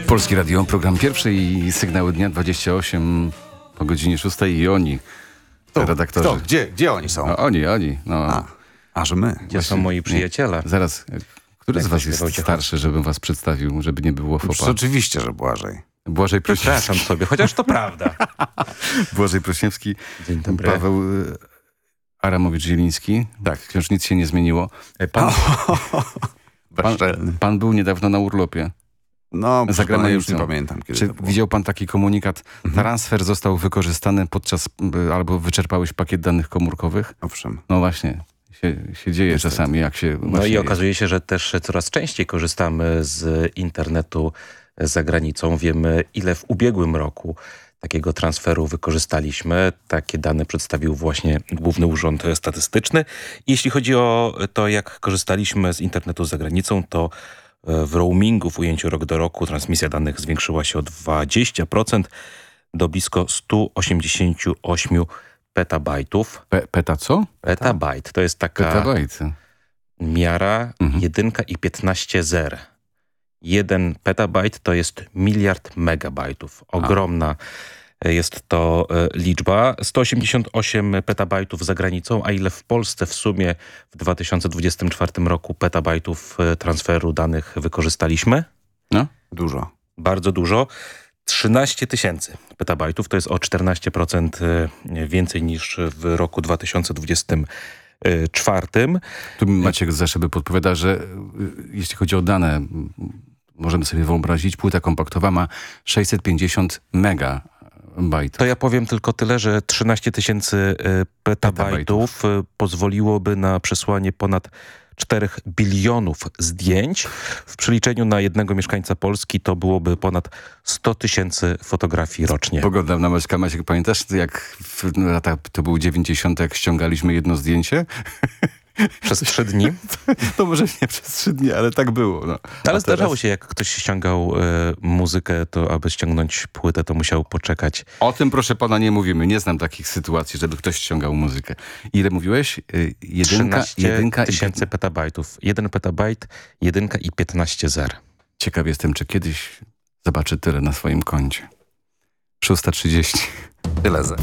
Polskie Radio, program pierwszy i sygnały dnia 28 po godzinie 6 i oni, redaktorzy. Kto? Gdzie oni są? No, oni. No. Aż my. Gdzie są moi przyjaciele? Zaraz, który Jak z was to się jest Wojciech starszy, żebym was przedstawił, żeby nie było fopa? Oczywiście, że Błażej. Błażej Prosiewski. Przepraszam sobie, chociaż to prawda. Błażej Prosiewski, Dzień dobry. Paweł Aramowicz-Zieliński. Tak. Wciąż nic się nie zmieniło. Pan był niedawno na urlopie. No, Za granicą. już nie pamiętam, kiedy Czy to było. widział pan taki komunikat? Transfer został wykorzystany podczas, albo wyczerpałeś pakiet danych komórkowych? Owszem. No właśnie, się dzieje czasami, jak się No właśnie i okazuje się, że też coraz częściej korzystamy z internetu za granicą. Wiemy, ile w ubiegłym roku takiego transferu wykorzystaliśmy. Takie dane przedstawił właśnie Główny Urząd Statystyczny. Jeśli chodzi o to, jak korzystaliśmy z internetu za granicą, to w roamingu w ujęciu rok do roku transmisja danych zwiększyła się o 20% do blisko 188 petabajtów. Peta co? Petabajt to jest taka Petabajt. miara 1 i 15 zer. 1 petabajt to jest miliard megabajtów. Ogromna jest to liczba. 188 petabajtów za granicą, a ile w Polsce w sumie w 2024 roku petabajtów transferu danych wykorzystaliśmy? No. Dużo. Bardzo dużo. 13 tysięcy petabajtów, to jest o 14% więcej niż w roku 2024. Tu Maciek z Zaszyby podpowiada, że jeśli chodzi o dane, możemy sobie wyobrazić, płyta kompaktowa ma 650 megabajtów. To ja powiem tylko tyle, że 13 tysięcy petabajtów pozwoliłoby na przesłanie ponad 4 bilionów zdjęć. W przeliczeniu na jednego mieszkańca Polski to byłoby ponad 100 tysięcy fotografii rocznie. Poglądam na Maćka. Maciek, pamiętasz, jak w latach, to były 90, jak ściągaliśmy jedno zdjęcie? Przez 3 dni. To może nie przez 3 dni, ale tak było. No. Ale zdarzało się, jak ktoś ściągał muzykę, to aby ściągnąć płytę, to musiał poczekać. O tym, proszę pana, nie mówimy. Nie znam takich sytuacji, żeby ktoś ściągał muzykę. Ile mówiłeś? 13 tysięcy petabajtów. 1 petabajt, 1 i 15 zer. Ciekaw jestem, czy kiedyś zobaczy tyle na swoim koncie. 6:30. Tyle zer.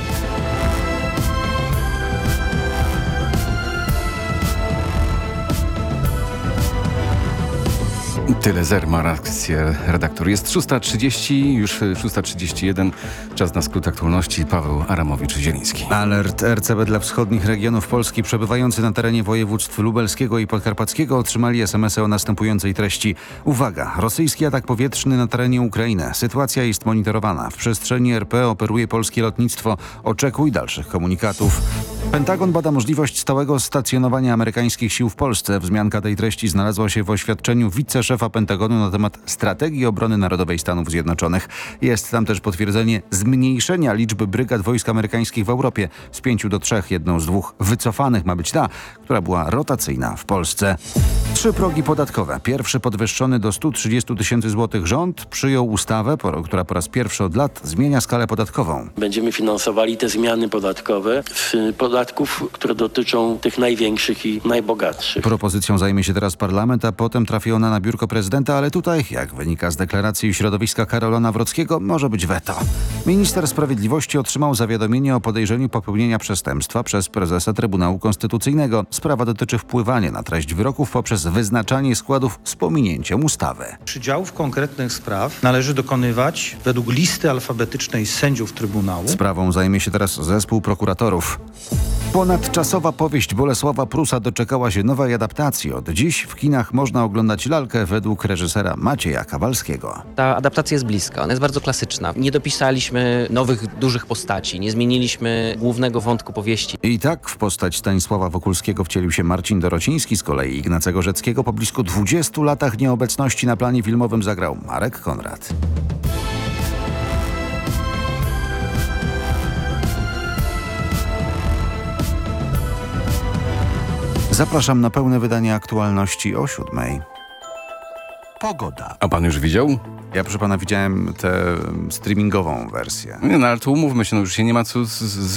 Tyle zer ma rację redaktor. Jest 6:30, już 6:31. Czas na skrót aktualności. Paweł Aramowicz-Zieliński. Alert RCB dla wschodnich regionów Polski przebywający na terenie województw lubelskiego i podkarpackiego otrzymali SMS-y o następującej treści. Uwaga! Rosyjski atak powietrzny na terenie Ukrainy. Sytuacja jest monitorowana. W przestrzeni RP operuje polskie lotnictwo. Oczekuj dalszych komunikatów. Pentagon bada możliwość stałego stacjonowania amerykańskich sił w Polsce. Wzmianka tej treści znalazła się w oświadczeniu wiceszefa Pentagonu na temat strategii obrony narodowej Stanów Zjednoczonych. Jest tam też potwierdzenie zmniejszenia liczby brygad wojsk amerykańskich w Europie z 5 do 3. Jedną z 2 wycofanych ma być ta, która była rotacyjna w Polsce. 3 progi podatkowe. Pierwszy podwyższony do 130 tysięcy złotych. Rząd przyjął ustawę, która po raz pierwszy od lat zmienia skalę podatkową. Będziemy finansowali te zmiany podatkowe z podatków, które dotyczą tych największych i najbogatszych. Propozycją zajmie się teraz parlament, a potem trafi ona na biurko prezydenta, ale tutaj, jak wynika z deklaracji środowiska Karola Nawrockiego, może być weto. Minister Sprawiedliwości otrzymał zawiadomienie o podejrzeniu popełnienia przestępstwa przez prezesa Trybunału Konstytucyjnego. Sprawa dotyczy wpływania na treść wyroków poprzez wyznaczanie składów z pominięciem ustawy. Przydziałów konkretnych spraw należy dokonywać według listy alfabetycznej sędziów Trybunału. Sprawą zajmie się teraz zespół prokuratorów. Ponadczasowa powieść Bolesława Prusa doczekała się nowej adaptacji. Od dziś w kinach można oglądać lalkę według reżysera Macieja Kawalskiego. Ta adaptacja jest bliska, ona jest bardzo klasyczna. Nie dopisaliśmy nowych, dużych postaci, nie zmieniliśmy głównego wątku powieści. I tak w postać Stanisława Wokulskiego wcielił się Marcin Dorociński, z kolei Ignacego Rzeckiego po blisko 20 latach nieobecności na planie filmowym zagrał Marek Konrad. Zapraszam na pełne wydanie aktualności o 7:00. Pogoda. A pan już widział? Ja, proszę pana, widziałem tę streamingową wersję. Nie, no ale to umówmy się, no już się nie ma co